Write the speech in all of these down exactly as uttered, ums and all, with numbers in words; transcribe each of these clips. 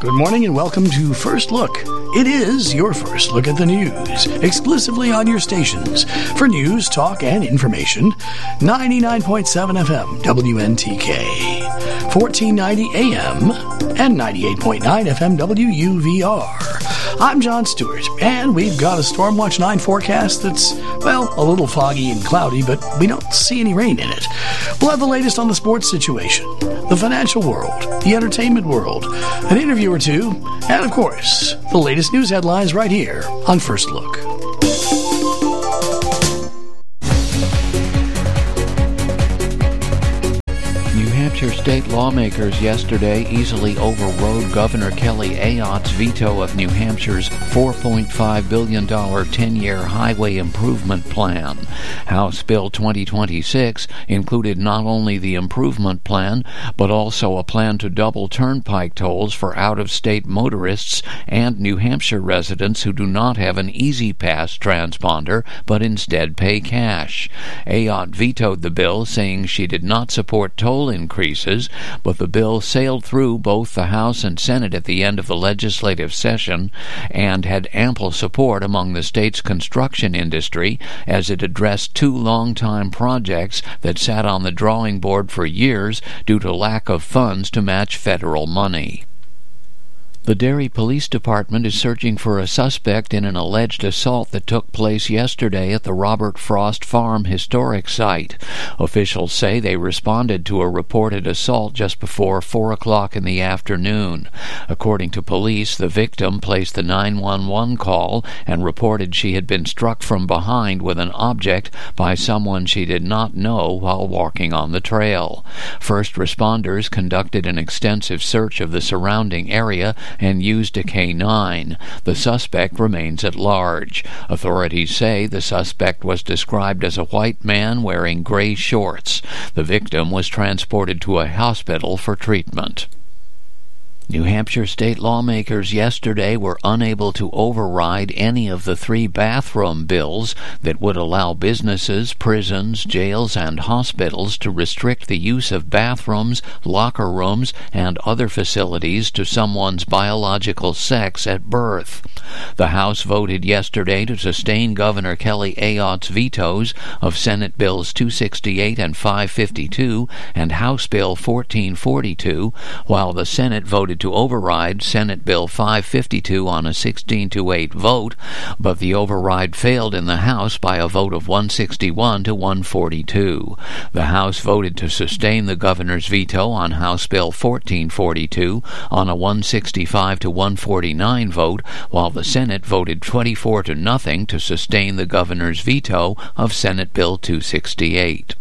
Good morning and welcome to First Look. It is your first look at the news, exclusively on your stations. For news, talk, and information, ninety-nine point seven F M W N T K, fourteen ninety A M, and ninety-eight point nine F M W U V R. I'm John Stewart, and we've got a Stormwatch nine forecast that's, well, a little foggy and cloudy, but we don't see any rain in it. We'll have the latest on the sports situation, the financial world, the entertainment world, an interview or two, and, of course, the latest news headlines right here on First Look. New Hampshire state lawmakers yesterday easily overrode Governor Kelly Ayotte's veto of New Hampshire's four point five billion dollars ten-year highway improvement plan. House Bill twenty twenty-six included not only the improvement plan, but also a plan to double turnpike tolls for out-of-state motorists and New Hampshire residents who do not have an Easy Pass transponder, but instead pay cash. Ayotte vetoed the bill, saying she did not support toll increases, but the bill sailed through both the House and Senate at the end of the legislative session and had ample support among the state's construction industry as it addressed two long-time projects that sat on the drawing board for years due to lack of funds to match federal money. The Derry Police Department is searching for a suspect in an alleged assault that took place yesterday at the Robert Frost Farm Historic Site. Officials say they responded to a reported assault just before four o'clock in the afternoon. According to police, the victim placed the nine one one call and reported she had been struck from behind with an object by someone she did not know while walking on the trail. First responders conducted an extensive search of the surrounding area and used a K nine. The suspect remains at large. Authorities say the suspect was described as a white man wearing gray shorts. The victim was transported to a hospital for treatment. New Hampshire state lawmakers yesterday were unable to override any of the three bathroom bills that would allow businesses, prisons, jails, and hospitals to restrict the use of bathrooms, locker rooms, and other facilities to someone's biological sex at birth. The House voted yesterday to sustain Governor Kelly Ayotte's vetoes of Senate Bills two sixty-eight and five fifty-two and House Bill fourteen forty-two, while the Senate voted to override Senate Bill five fifty-two on a sixteen to eight vote, but the override failed in the House by a vote of one sixty-one to one forty-two. The House voted to sustain the governor's veto on House Bill fourteen forty-two on a one sixty-five to one forty-nine vote, while the Senate voted twenty-four to nothing to sustain the governor's veto of Senate Bill two sixty-eight.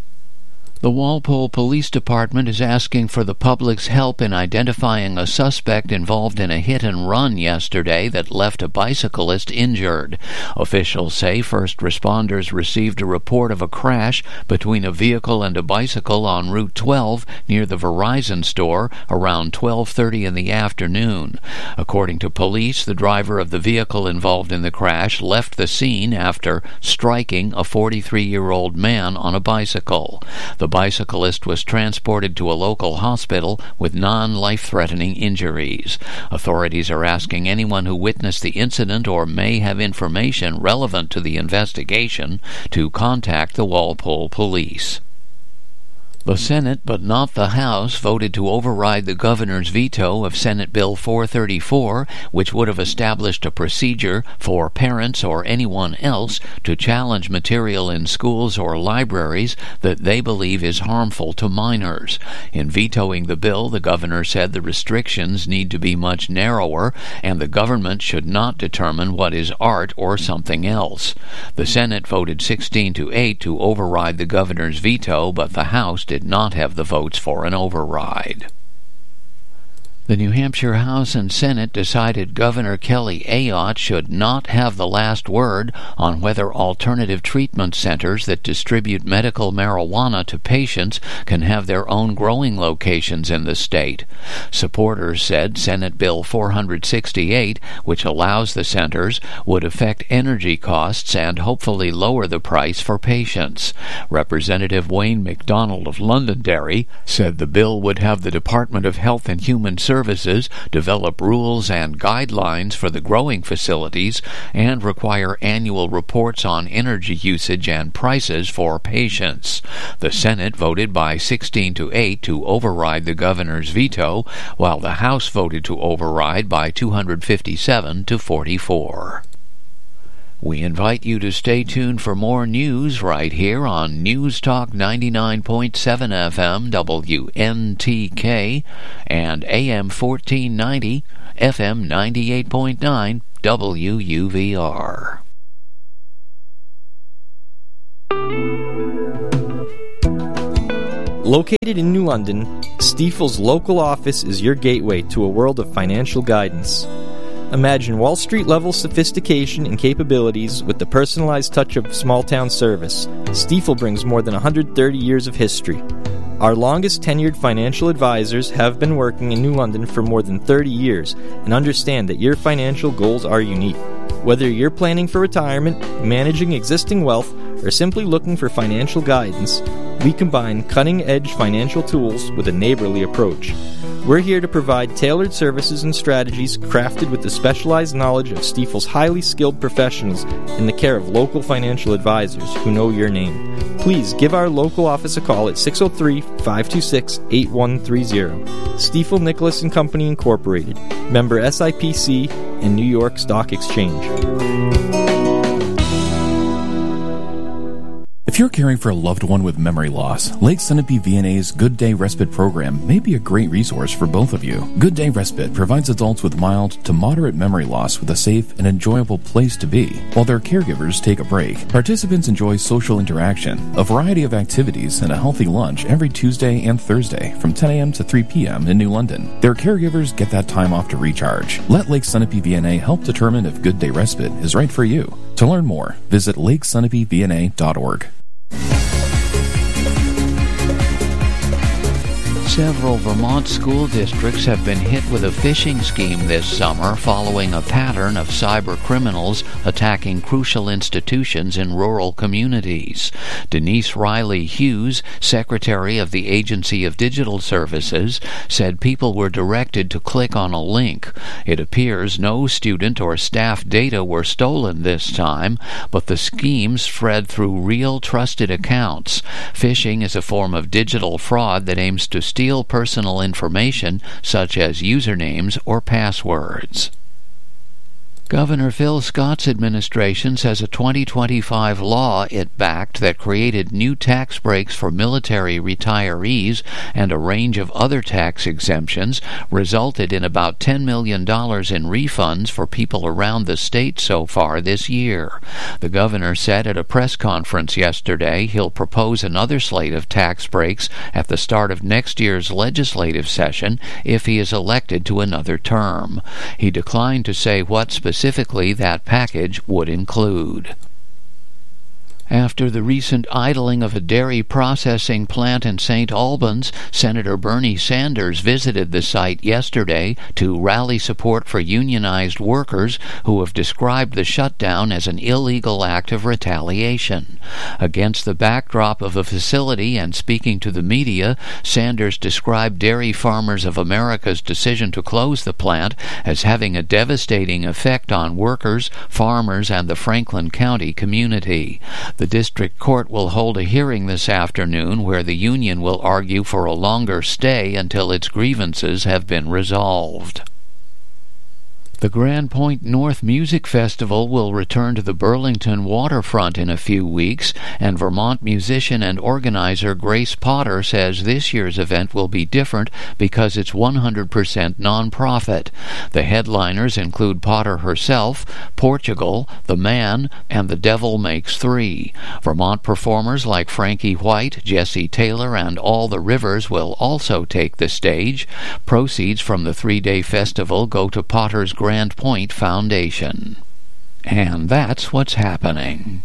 The Walpole Police Department is asking for the public's help in identifying a suspect involved in a hit-and-run yesterday that left a bicyclist injured. Officials say first responders received a report of a crash between a vehicle and a bicycle on Route twelve near the Verizon store around twelve thirty in the afternoon. According to police, the driver of the vehicle involved in the crash left the scene after striking a forty-three-year-old man on a bicycle. The The bicyclist was transported to a local hospital with non-life-threatening injuries. Authorities are asking anyone who witnessed the incident or may have information relevant to the investigation to contact the Walpole Police. The Senate, but not the House, voted to override the governor's veto of Senate Bill four thirty-four, which would have established a procedure for parents or anyone else to challenge material in schools or libraries that they believe is harmful to minors. In vetoing the bill, the governor said the restrictions need to be much narrower, and the government should not determine what is art or something else. The Senate voted sixteen to eight to override the governor's veto, but the House did not have the votes for an override. The New Hampshire House and Senate decided Governor Kelly Ayotte should not have the last word on whether alternative treatment centers that distribute medical marijuana to patients can have their own growing locations in the state. Supporters said Senate Bill four sixty-eight, which allows the centers, would affect energy costs and hopefully lower the price for patients. Representative Wayne McDonald of Londonderry said the bill would have the Department of Health and Human Services services, develop rules and guidelines for the growing facilities, and require annual reports on energy usage and prices for patients. The Senate voted by sixteen to eight to override the governor's veto, while the House voted to override by two hundred fifty-seven to forty-four. We invite you to stay tuned for more news right here on News Talk ninety-nine point seven F M W N T K and A M fourteen ninety, F M ninety-eight point nine W U V R. Located in New London, Stifel's local office is your gateway to a world of financial guidance. Imagine Wall Street-level sophistication and capabilities with the personalized touch of small-town service. Stifel brings more than one hundred thirty years of history. Our longest-tenured financial advisors have been working in New London for more than thirty years and understand that your financial goals are unique. Whether you're planning for retirement, managing existing wealth, or simply looking for financial guidance, we combine cutting-edge financial tools with a neighborly approach. We're here to provide tailored services and strategies crafted with the specialized knowledge of Stifel's highly skilled professionals in the care of local financial advisors who know your name. Please give our local office a call at six oh three, five two six, eight one three zero. Stifel Nicholas and Company Incorporated, member S I P C and New York Stock Exchange. If you're caring for a loved one with memory loss, Lake Sunapee V N A's Good Day Respite program may be a great resource for both of you. Good Day Respite provides adults with mild to moderate memory loss with a safe and enjoyable place to be, while their caregivers take a break. Participants enjoy social interaction, a variety of activities, and a healthy lunch every Tuesday and Thursday from ten a.m. to three p.m. in New London. Their caregivers get that time off to recharge. Let Lake Sunapee V N A help determine if Good Day Respite is right for you. To learn more, visit lake sunapee v n a dot org. Several Vermont school districts have been hit with a phishing scheme this summer following a pattern of cyber criminals attacking crucial institutions in rural communities. Denise Riley Hughes, Secretary of the Agency of Digital Services, said people were directed to click on a link. It appears no student or staff data were stolen this time, but the scheme spread through real trusted accounts. Phishing is a form of digital fraud that aims to steal personal information such as usernames or passwords. Governor Phil Scott's administration says a twenty twenty-five law it backed that created new tax breaks for military retirees and a range of other tax exemptions resulted in about ten million dollars in refunds for people around the state so far this year. The governor said at a press conference yesterday he'll propose another slate of tax breaks at the start of next year's legislative session if he is elected to another term. He declined to say what specific Specifically, that package would include. After the recent idling of a dairy processing plant in Saint Albans, Senator Bernie Sanders visited the site yesterday to rally support for unionized workers who have described the shutdown as an illegal act of retaliation. Against the backdrop of a facility and speaking to the media, Sanders described Dairy Farmers of America's decision to close the plant as having a devastating effect on workers, farmers, and the Franklin County community. The district court will hold a hearing this afternoon where the union will argue for a longer stay until its grievances have been resolved. The Grand Point North Music Festival will return to the Burlington waterfront in a few weeks, and Vermont musician and organizer Grace Potter says this year's event will be different because it's one hundred percent nonprofit. The headliners include Potter herself, Portugal, The Man, and The Devil Makes Three. Vermont performers like Frankie White, Jesse Taylor, and All the Rivers will also take the stage. Proceeds from the three-day festival go to Potter's Grand Point Foundation. And that's what's happening.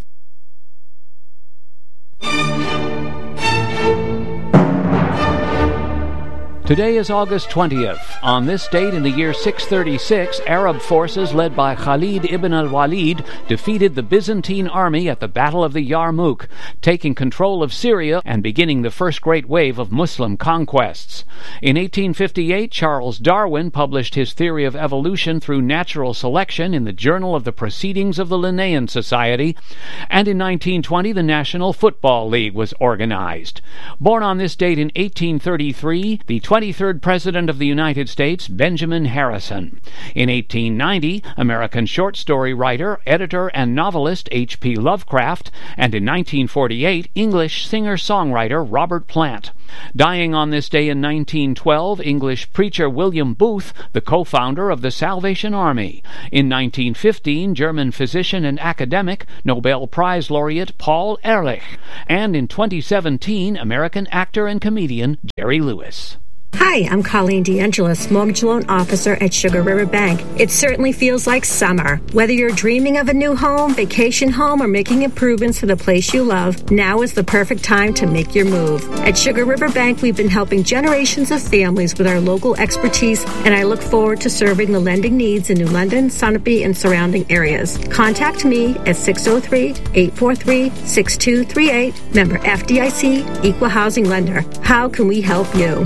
Today is August twentieth. On this date in the year six thirty-six, Arab forces led by Khalid ibn al-Walid defeated the Byzantine army at the Battle of the Yarmouk, taking control of Syria and beginning the first great wave of Muslim conquests. In eighteen fifty-eight, Charles Darwin published his theory of evolution through natural selection in the Journal of the Proceedings of the Linnaean Society, and in nineteen twenty the National Football League was organized. Born on this date in eighteen thirty-three, the twenty-third President of the United States, Benjamin Harrison. In eighteen ninety, American short story writer, editor, and novelist H P Lovecraft, and in nineteen forty-eight, English singer-songwriter Robert Plant. Dying on this day in nineteen twelve, English preacher William Booth, the co-founder of the Salvation Army. In nineteen fifteen, German physician and academic, Nobel Prize laureate Paul Ehrlich. And in twenty seventeen, American actor and comedian Jerry Lewis. Hi, I'm Colleen DeAngelis, mortgage loan officer at Sugar River Bank. It certainly feels like summer. Whether you're dreaming of a new home, vacation home, or making improvements to the place you love, now is the perfect time to make your move. At Sugar River Bank, we've been helping generations of families with our local expertise, and I look forward to serving the lending needs in New London, Sunapee, and surrounding areas. Contact me at six oh three, eight four three, six two three eight, member F D I C, Equal Housing Lender. How can we help you?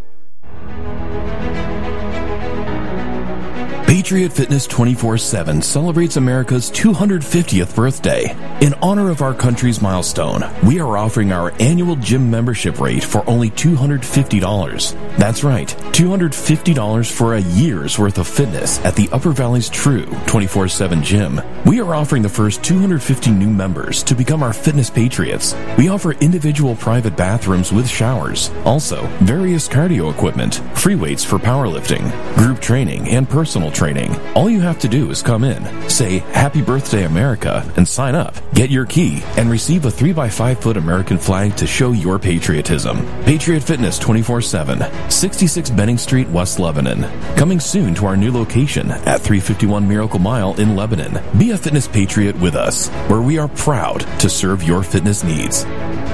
Patriot Fitness twenty-four seven celebrates America's two hundred fiftieth birthday. In honor of our country's milestone, we are offering our annual gym membership rate for only two hundred fifty dollars. That's right, two hundred fifty dollars for a year's worth of fitness at the Upper Valley's true twenty-four seven gym. We are offering the first two hundred fifty new members to become our fitness patriots. We offer individual private bathrooms with showers, also various cardio equipment, free weights for powerlifting, group training, and personal training. Training. All you have to do is come in, say Happy Birthday America, and sign up. Get your key and receive a three by five foot American flag to show your patriotism. Patriot Fitness twenty-four seven, sixty-six Benning Street, West Lebanon. Coming soon to our new location at three fifty-one Miracle Mile in Lebanon. Be a fitness patriot with us, where we are proud to serve your fitness needs.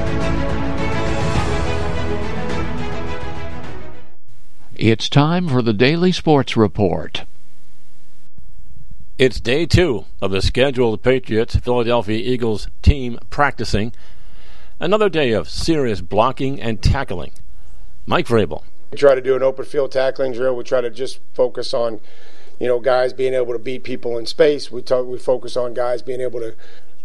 It's time for the Daily Sports Report. It's day two of the scheduled Patriots Philadelphia Eagles team practicing. Another day of serious blocking and tackling. Mike Vrabel. We try to do an open field tackling drill. We try to just focus on, you know, guys being able to beat people in space. We talk, we focus on guys being able to,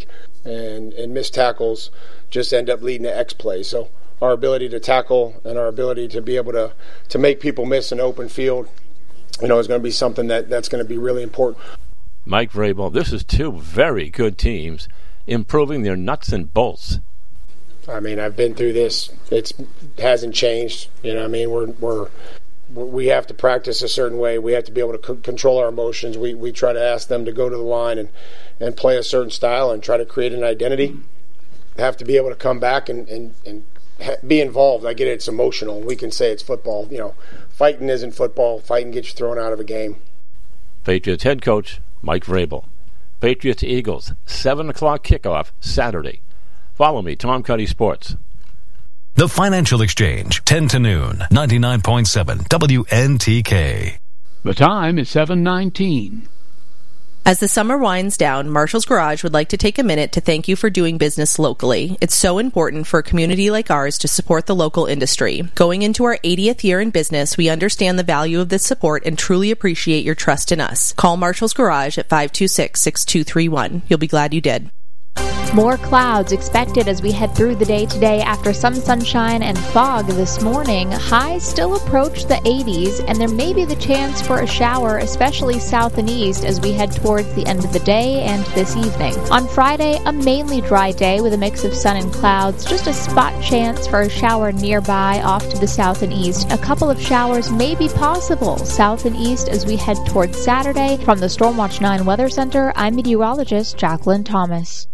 and and miss tackles just end up leading to X plays. So our ability to tackle and our ability to be able to, to make people miss an open field, you know, is going to be something that, that's going to be really important. Mike Vrabel, this is two very good teams improving their nuts and bolts. I mean, I've been through this. It's hasn't changed. You know, I mean, we're we're we have to practice a certain way. We have to be able to c- control our emotions. We we try to ask them to go to the line and, and play a certain style and try to create an identity. Have to be able to come back and, and, and ha- be involved. I get it. It's emotional. We can say it's football. You know, fighting isn't football. Fighting gets you thrown out of a game. Patriots head coach Mike Vrabel. Patriots Eagles, seven o'clock kickoff Saturday. Follow me, Tom Cuddy Sports. The Financial Exchange, ten to noon, ninety-nine point seven W N T K. The time is seven nineteen. As the summer winds down, Marshall's Garage would like to take a minute to thank you for doing business locally. It's so important for a community like ours to support the local industry. Going into our eightieth year in business, we understand the value of this support and truly appreciate your trust in us. Call Marshall's Garage at five two six, six two three one. You'll be glad you did. More clouds expected as we head through the day today after some sunshine and fog this morning. Highs still approach the eighties, and there may be the chance for a shower, especially south and east, as we head towards the end of the day and this evening. On Friday, a mainly dry day with a mix of sun and clouds. Just a spot chance for a shower nearby off to the south and east. A couple of showers may be possible south and east as we head towards Saturday. From the Stormwatch nine Weather Center, I'm meteorologist Jacqueline Thomas.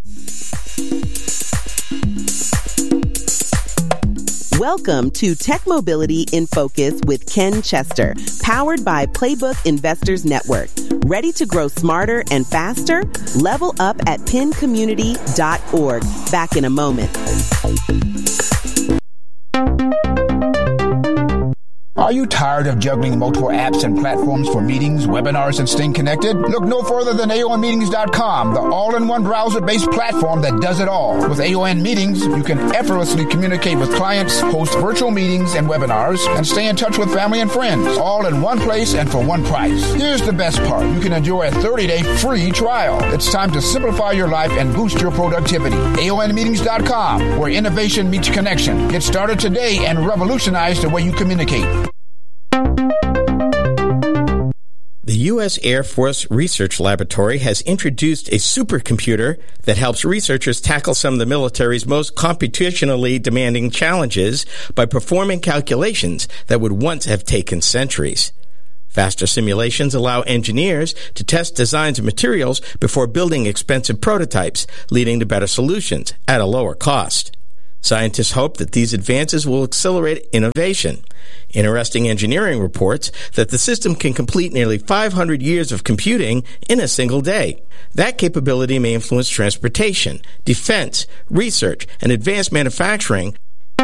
Welcome to Tech Mobility in Focus with Ken Chester, powered by Playbook Investors Network. Ready to grow smarter and faster? Level up at pin community dot org. Back in a moment. Are you tired of juggling multiple apps and platforms for meetings, webinars, and staying connected? Look no further than A O N meetings dot com, the all-in-one browser-based platform that does it all. With A O N Meetings, you can effortlessly communicate with clients, host virtual meetings and webinars, and stay in touch with family and friends, all in one place and for one price. Here's the best part. You can enjoy a thirty-day free trial. It's time to simplify your life and boost your productivity. A O N meetings dot com, where innovation meets connection. Get started today and revolutionize the way you communicate. The U S Air Force Research Laboratory has introduced a supercomputer that helps researchers tackle some of the military's most computationally demanding challenges by performing calculations that would once have taken centuries. Faster simulations allow engineers to test designs and materials before building expensive prototypes, leading to better solutions at a lower cost. Scientists hope that these advances will accelerate innovation. Interesting Engineering reports that the system can complete nearly five hundred years of computing in a single day. That capability may influence transportation, defense, research, and advanced manufacturing.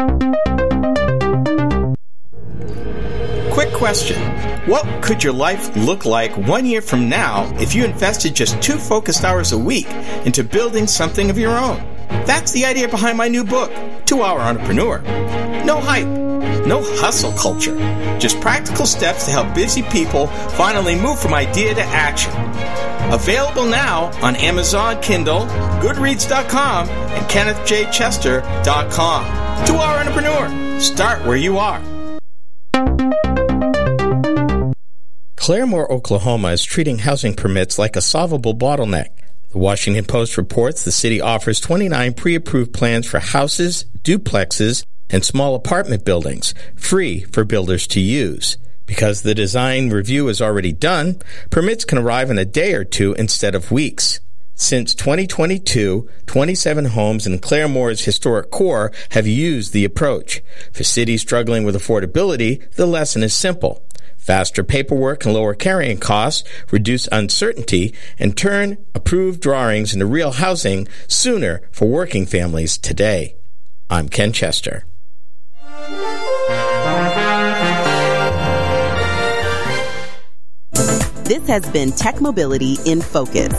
Quick question. What could your life look like one year from now if you invested just two focused hours a week into building something of your own? That's the idea behind my new book, two hour Entrepreneur. No hype, no hustle culture, just practical steps to help busy people finally move from idea to action. Available now on Amazon Kindle, Goodreads dot com, and Kenneth J Chester dot com. two hour Entrepreneur. Start where you are. Claremore, Oklahoma is treating housing permits like a solvable bottleneck. The Washington Post reports the city offers twenty-nine pre-approved plans for houses, duplexes, and small apartment buildings, free for builders to use. Because the design review is already done, permits can arrive in a day or two instead of weeks. Since twenty twenty-two, twenty-seven homes in Claremore's historic core have used the approach. For cities struggling with affordability, the lesson is simple. Faster paperwork and lower carrying costs reduce uncertainty and turn approved drawings into real housing sooner for working families today. I'm Ken Chester. This has been Tech Mobility in Focus.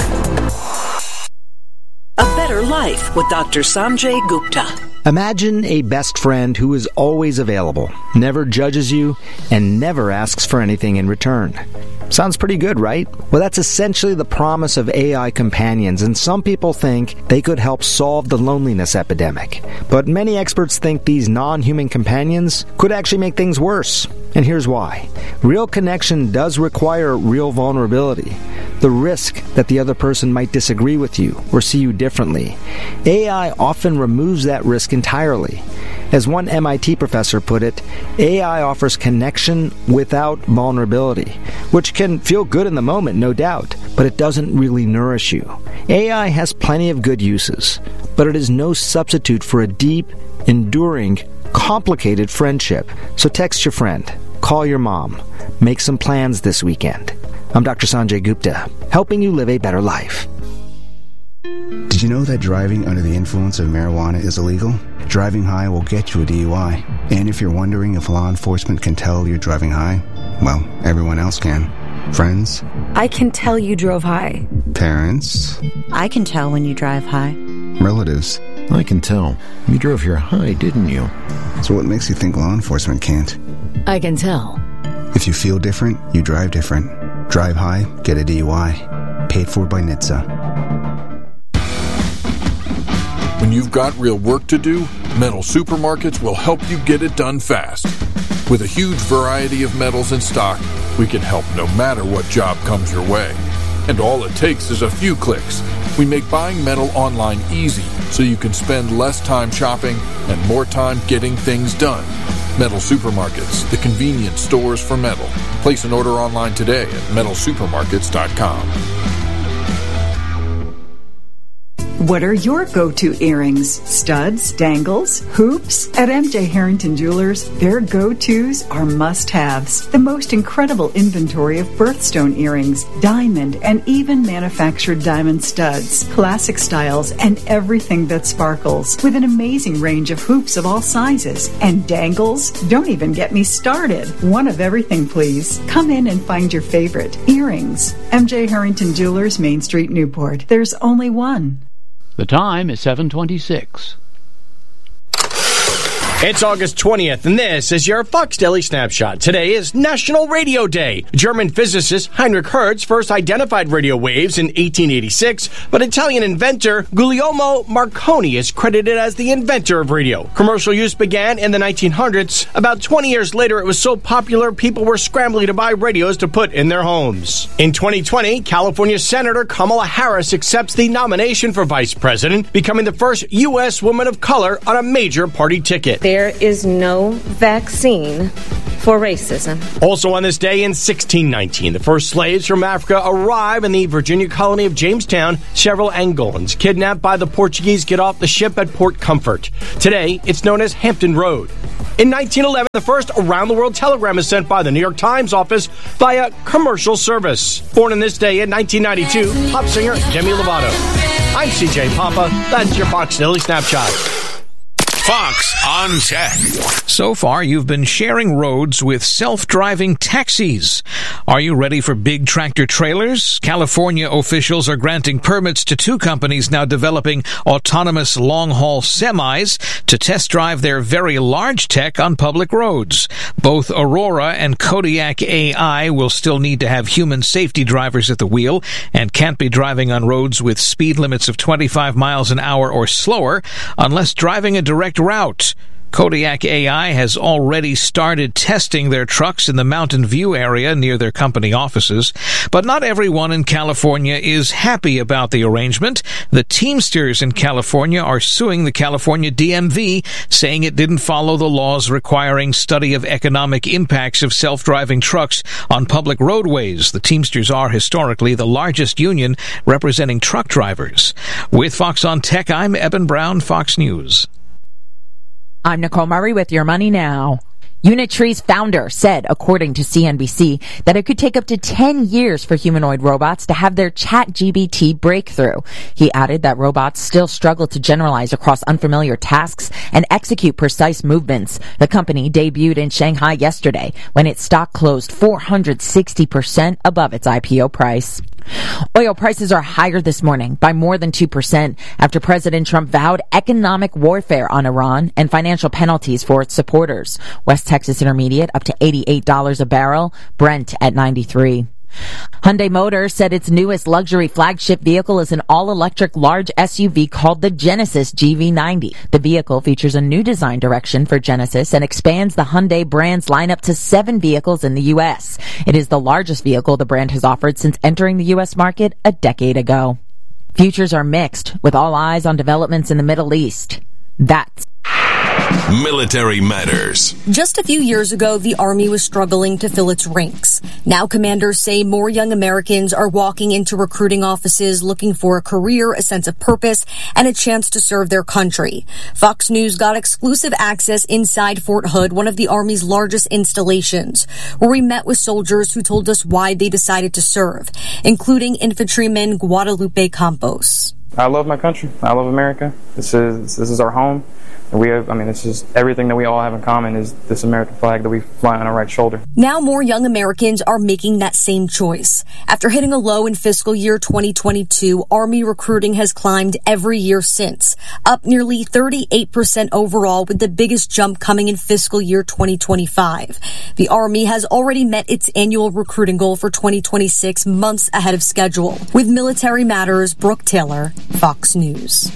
A Better Life with Doctor Sanjay Gupta. Imagine a best friend who is always available, never judges you, and never asks for anything in return. Sounds pretty good, right? Well, that's essentially the promise of A I companions, and some people think they could help solve the loneliness epidemic. But many experts think these non-human companions could actually make things worse. And here's why. Real connection does require real vulnerability. The risk that the other person might disagree with you or see you differently. A I often removes that risk entirely. As one M I T professor put it, A I offers connection without vulnerability, which can feel good in the moment, no doubt, but it doesn't really nourish you. A I has plenty of good uses, but it is no substitute for a deep, enduring, complicated friendship. So text your friend, call your mom, make some plans this weekend. I'm Doctor Sanjay Gupta, helping you live a better life. Did you know that driving under the influence of marijuana is illegal? Driving high will get you a D U I. And if you're wondering if law enforcement can tell you're driving high, well, everyone else can. Friends? I can tell you drove high. Parents? I can tell when you drive high. Relatives? I can tell. You drove here high, didn't you? So what makes you think law enforcement can't? I can tell. If you feel different, you drive different. Drive high, get a D U I. Paid for by N H T S A. When you've got real work to do, Metal Supermarkets will help you get it done fast. With a huge variety of metals in stock, we can help no matter what job comes your way. And all it takes is a few clicks. We make buying metal online easy so you can spend less time shopping and more time getting things done. Metal Supermarkets, the convenient stores for metal. Place an order online today at metal supermarkets dot com. What are your go-to earrings? Studs, dangles, hoops? At M J Harrington Jewelers, their go-tos are must-haves. The most incredible inventory of birthstone earrings, diamond, and even manufactured diamond studs, classic styles, and everything that sparkles, with an amazing range of hoops of all sizes. And dangles? Don't even get me started. One of everything, please. Come in and find your favorite. Earrings. M J Harrington Jewelers, Main Street, Newport. There's only one. The time is seven twenty-six. It's August twentieth, and this is your Fox Daily Snapshot. Today is National Radio Day. German physicist Heinrich Hertz first identified radio waves in eighteen eighty-six, but Italian inventor Guglielmo Marconi is credited as the inventor of radio. Commercial use began in the nineteen hundreds. About twenty years later, it was so popular, people were scrambling to buy radios to put in their homes. In twenty twenty, California Senator Kamala Harris accepts the nomination for vice president, becoming the first U S woman of color on a major party ticket. There is no vaccine for racism. Also on this day in sixteen nineteen, the first slaves from Africa arrive in the Virginia colony of Jamestown. Several Angolans kidnapped by the Portuguese get off the ship at Port Comfort. Today, it's known as Hampton Road. In nineteen eleven, the first around-the-world telegram is sent by the New York Times office via commercial service. Born on this day in nineteen ninety-two, pop singer Demi Lovato. I'm C J Papa. That's your Fox Daily Snapshot. Fox on Tech. So far, you've been sharing roads with self-driving taxis. Are you ready for big tractor trailers? California officials are granting permits to two companies now developing autonomous long-haul semis to test drive their very large tech on public roads. Both Aurora and Kodiak A I will still need to have human safety drivers at the wheel and can't be driving on roads with speed limits of twenty-five miles an hour or slower unless driving a direct route. Kodiak A I has already started testing their trucks in the Mountain View area near their company offices, but not everyone in California is happy about the arrangement. The Teamsters in California are suing the California D M V, saying it didn't follow the laws requiring study of economic impacts of self-driving trucks on public roadways. The Teamsters are historically the largest union representing truck drivers. With Fox on Tech, I'm Eben Brown, Fox News. I'm Nicole Murray with Your Money Now. Unitree's founder said, according to C N B C, that it could take up to ten years for humanoid robots to have their ChatGPT breakthrough. He added that robots still struggle to generalize across unfamiliar tasks and execute precise movements. The company debuted in Shanghai yesterday when its stock closed four hundred sixty percent above its I P O price. Oil prices are higher this morning by more than two percent after President Trump vowed economic warfare on Iran and financial penalties for its supporters. West Texas Intermediate up to eighty-eight dollars a barrel, Brent at ninety-three. Hyundai Motors said its newest luxury flagship vehicle is an all-electric large S U V called the Genesis G V ninety. The vehicle features a new design direction for Genesis and expands the Hyundai brand's lineup to seven vehicles in the U S. It is the largest vehicle the brand has offered since entering the U S market a decade ago. Futures are mixed, with all eyes on developments in the Middle East. That's Military Matters. Just a few years ago, the Army was struggling to fill its ranks. Now commanders say more young Americans are walking into recruiting offices looking for a career, a sense of purpose, and a chance to serve their country. Fox News got exclusive access inside Fort Hood, one of the Army's largest installations, where we met with soldiers who told us why they decided to serve, including infantryman Guadalupe Campos. I love my country. I love America. This is this is our home. And we have, I mean, this is everything that we all have in common is this American flag that we fly on our right shoulder. Now more young Americans are making that same choice. After hitting a low in fiscal year twenty twenty-two, Army recruiting has climbed every year since, up nearly thirty-eight percent overall, with the biggest jump coming in fiscal year twenty twenty-five. The Army has already met its annual recruiting goal for twenty twenty-six months ahead of schedule. With Military Matters, Brooke Taylor, Fox News.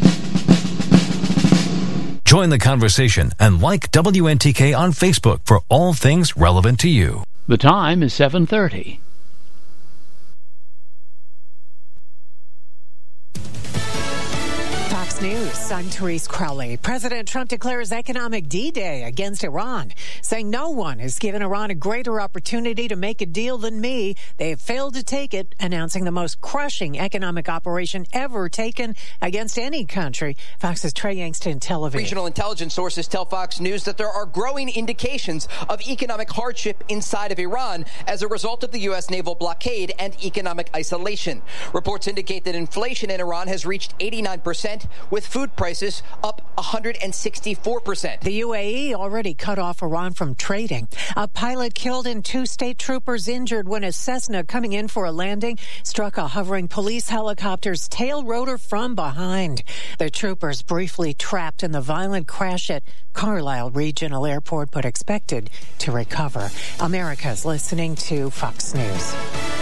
Join the conversation and like W N T K on Facebook for all things relevant to you. The time is seven thirty. Fox News, I'm Therese Crowley. President Trump declares economic D-Day against Iran, saying no one has given Iran a greater opportunity to make a deal than me. They have failed to take it, announcing the most crushing economic operation ever taken against any country. Fox's Trey Yangston, Tel Aviv. Regional intelligence sources tell Fox News that there are growing indications of economic hardship inside of Iran as a result of the U S naval blockade and economic isolation. Reports indicate that inflation in Iran has reached eighty-nine percent, with food prices up one hundred sixty-four percent. The U A E already cut off Iran from trading. A pilot killed and two state troopers injured when a Cessna coming in for a landing struck a hovering police helicopter's tail rotor from behind. The troopers briefly trapped in the violent crash at Carlisle Regional Airport, but expected to recover. America's listening to Fox News.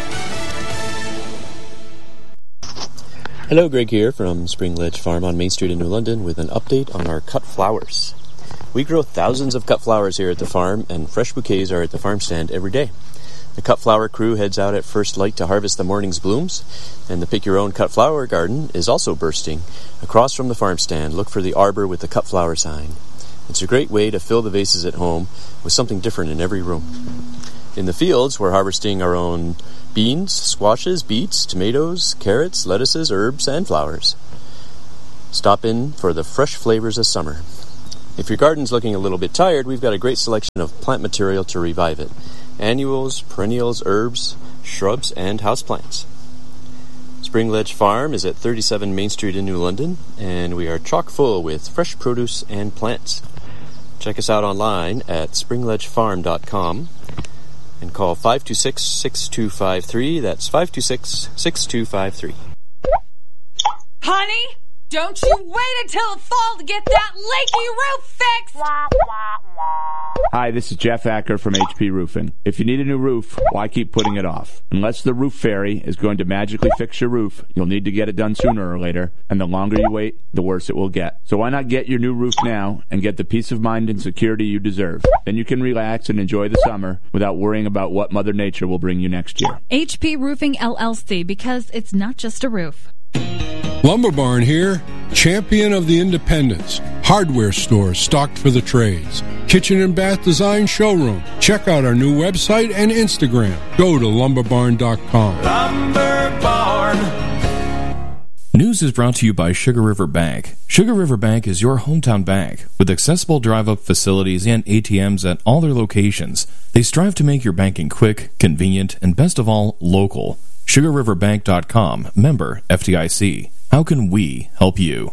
Hello, Greg here from Spring Ledge Farm on Main Street in New London with an update on our cut flowers. We grow thousands of cut flowers here at the farm, and fresh bouquets are at the farm stand every day. The cut flower crew heads out at first light to harvest the morning's blooms, and the Pick Your Own Cut Flower Garden is also bursting. Across from the farm stand, look for the arbor with the cut flower sign. It's a great way to fill the vases at home with something different in every room. In the fields, we're harvesting our own beans, squashes, beets, tomatoes, carrots, lettuces, herbs, and flowers. Stop in for the fresh flavors of summer. If your garden's looking a little bit tired, we've got a great selection of plant material to revive it. Annuals, perennials, herbs, shrubs, and houseplants. Spring Ledge Farm is at thirty-seven Main Street in New London, and we are chock full with fresh produce and plants. Check us out online at spring ledge farm dot com. And call five two six, six two five three. That's five two six, six two five three. Honey, don't you wait until the fall to get that leaky roof fixed! Hi, this is Jeff Acker from H P Roofing. If you need a new roof, why keep putting it off? Unless the roof fairy is going to magically fix your roof, you'll need to get it done sooner or later, and the longer you wait, the worse it will get. So why not get your new roof now and get the peace of mind and security you deserve? Then you can relax and enjoy the summer without worrying about what Mother Nature will bring you next year. H P Roofing L L C, because it's not just a roof. Lumber Barn here, champion of the independents. Hardware store stocked for the trades. Kitchen and bath design showroom. Check out our new website and Instagram. Go to lumber barn dot com. Lumber Barn. News is brought to you by Sugar River Bank. Sugar River Bank is your hometown bank with accessible drive-up facilities and A T Ms at all their locations. They strive to make your banking quick, convenient, and best of all, local. sugar river bank dot com, member F D I C. How can we help you?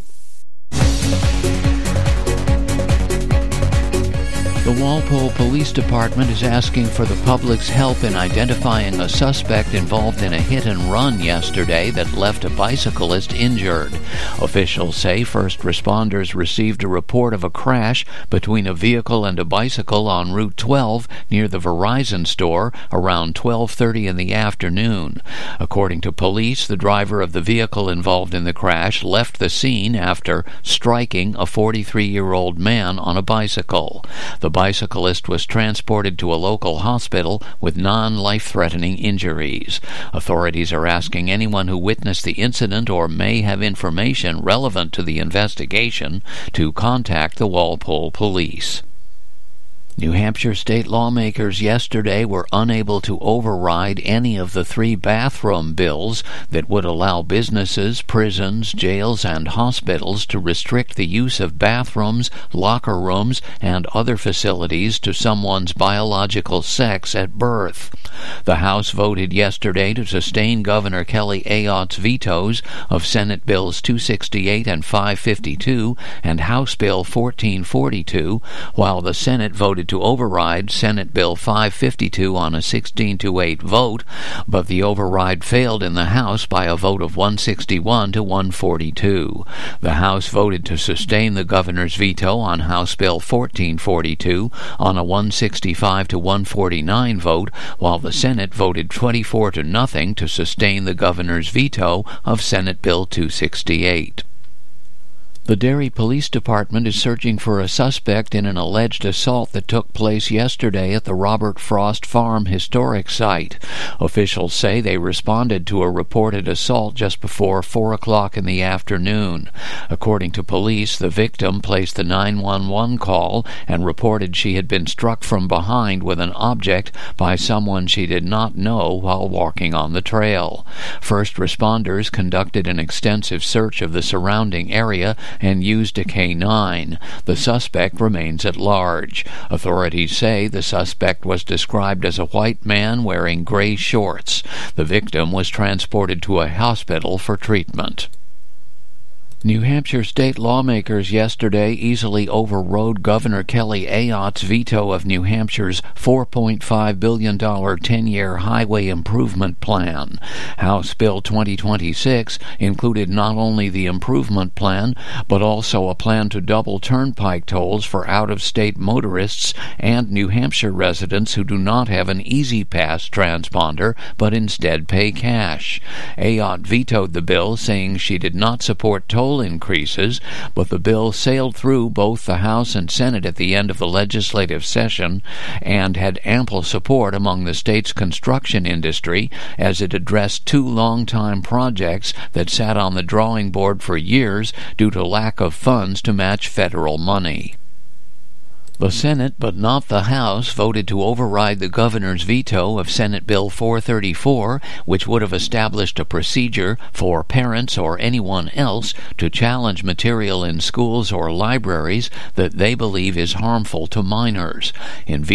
The Walpole Police Department is asking for the public's help in identifying a suspect involved in a hit-and-run yesterday that left a bicyclist injured. Officials say first responders received a report of a crash between a vehicle and a bicycle on Route twelve near the Verizon store around twelve thirty in the afternoon. According to police, the driver of the vehicle involved in the crash left the scene after striking a forty-three-year-old man on a bicycle. The bicyclist was transported to a local hospital with non-life-threatening injuries. Authorities are asking anyone who witnessed the incident or may have information relevant to the investigation to contact the Walpole Police. New Hampshire state lawmakers yesterday were unable to override any of the three bathroom bills that would allow businesses, prisons, jails, and hospitals to restrict the use of bathrooms, locker rooms, and other facilities to someone's biological sex at birth. The House voted yesterday to sustain Governor Kelly Ayotte's vetoes of Senate Bills two sixty-eight and five fifty-two and House Bill fourteen forty-two, while the Senate voted to override Senate Bill five fifty-two on a sixteen to eight vote, but the override failed in the House by a vote of one sixty-one to one forty-two. The House voted to sustain the governor's veto on House Bill fourteen forty-two on a one sixty-five to one forty-nine vote, while the Senate voted twenty-four to nothing to sustain the governor's veto of Senate Bill two sixty-eight. The Derry Police Department is searching for a suspect in an alleged assault that took place yesterday at the Robert Frost Farm historic site. Officials say they responded to a reported assault just before four o'clock in the afternoon. According to police, the victim placed the nine one one call and reported she had been struck from behind with an object by someone she did not know while walking on the trail. First responders conducted an extensive search of the surrounding area and used a K nine. The suspect remains at large. Authorities say the suspect was described as a white man wearing gray shorts. The victim was transported to a hospital for treatment. New Hampshire state lawmakers yesterday easily overrode Governor Kelly Ayotte's veto of New Hampshire's four point five billion dollars ten-year highway improvement plan. House Bill twenty twenty-six included not only the improvement plan, but also a plan to double turnpike tolls for out-of-state motorists and New Hampshire residents who do not have an Easy Pass transponder, but instead pay cash. Ayotte vetoed the bill, saying she did not support toll increases, but the bill sailed through both the House and Senate at the end of the legislative session and had ample support among the state's construction industry as it addressed two long-time projects that sat on the drawing board for years due to lack of funds to match federal money. The Senate, but not the House, voted to override the governor's veto of Senate Bill four thirty-four, which would have established a procedure for parents or anyone else to challenge material in schools or libraries that they believe is harmful to minors. In